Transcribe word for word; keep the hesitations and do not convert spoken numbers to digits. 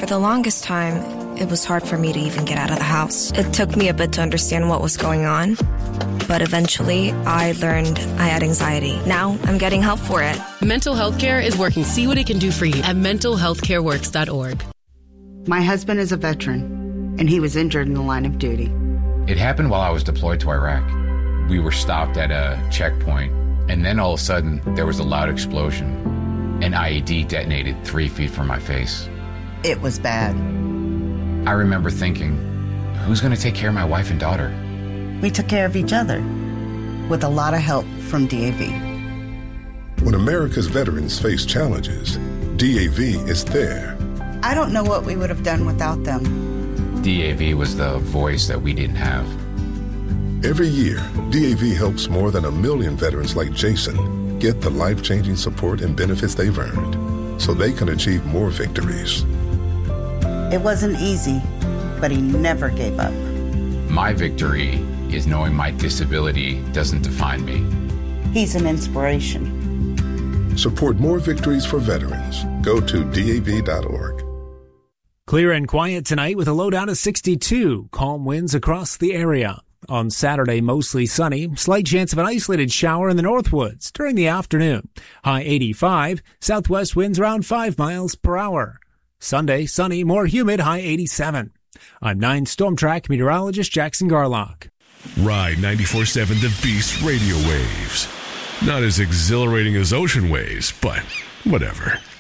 For the longest time, it was hard for me to even get out of the house. It took me a bit to understand what was going on, but eventually I learned I had anxiety. Now I'm getting help for it. Mental Health Care is working. See what it can do for you at mental health care works dot org. My husband is a veteran, and he was injured in the line of duty. It happened while I was deployed to Iraq. We were stopped at a checkpoint, and then all of a sudden, there was a loud explosion. An I E D detonated three feet from my face. It was bad. I remember thinking, who's going to take care of my wife and daughter? We took care of each other, with a lot of help from D A V. When America's veterans face challenges, D A V is there. I don't know what we would have done without them. D A V was the voice that we didn't have. Every year, D A V helps more than a million veterans like Jason get the life-changing support and benefits they've earned so they can achieve more victories. It wasn't easy, but he never gave up. My victory is knowing my disability doesn't define me. He's an inspiration. Support more victories for veterans. Go to D A V dot org. Clear and quiet tonight with a low down of sixty-two. Calm winds across the area. On Saturday, mostly sunny. Slight chance of an isolated shower in the Northwoods during the afternoon. High eighty-five. Southwest winds around five miles per hour. Sunday, sunny, more humid, high eighty-seven. I'm nine Storm Track meteorologist Jackson Garlock. Ride ninety-four point seven The Beast radio waves. Not as exhilarating as ocean waves, but whatever.